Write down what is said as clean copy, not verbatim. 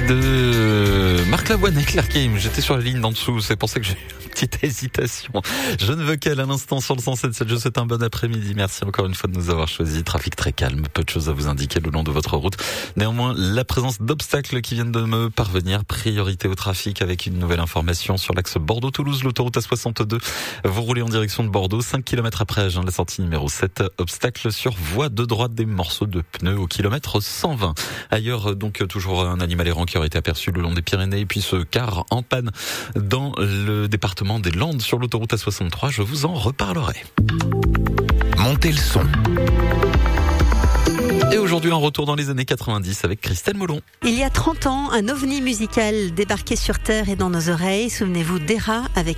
de Marc Lavoine et Claire Kim. J'étais sur la ligne d'en dessous, c'est pour ça que j'ai eu une petite hésitation. Je ne veux qu'elle à l'instant sur le 107.7. Je vous souhaite un bon après-midi. Merci encore une fois de nous avoir choisi. Trafic très calme, peu de choses à vous indiquer le long de votre route. Néanmoins, la présence d'obstacles qui viennent de me parvenir. Priorité au trafic avec une nouvelle information sur l'axe Bordeaux-Toulouse, l'autoroute A62. Vous roulez en direction de Bordeaux, 5 km après Agen, la sortie numéro 7. Obstacle sur voie de droite, des morceaux de pneus au kilomètre 120. Ailleurs, donc, toujours un animal errant qui aurait été aperçu le long des Pyrénées, et puis ce car en panne dans le département des Landes sur l'autoroute A63. Je vous en reparlerai. Montez le son. Et aujourd'hui, un retour dans les années 90 avec Christelle Molon. Il y a 30 ans, un ovni musical débarquait sur Terre et dans nos oreilles. Souvenez-vous d'Era avec